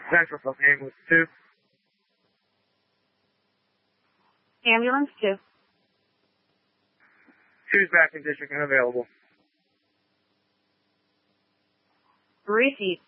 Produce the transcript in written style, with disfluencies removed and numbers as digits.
Central from Ambulance 2. Ambulance 2. 2's back in district and available. Receive.